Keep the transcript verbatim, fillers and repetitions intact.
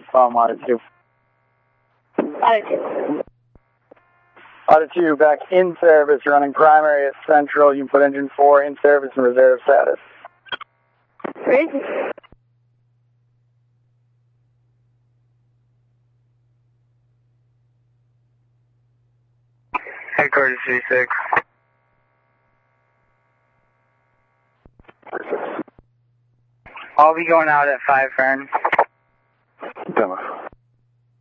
from Auto two. Auto two. Auto two, back in service, running primary at Central. You can put engine four in service and reserve status. Crazy. Headquarters three six. I'll be going out at five, Fern. Demo.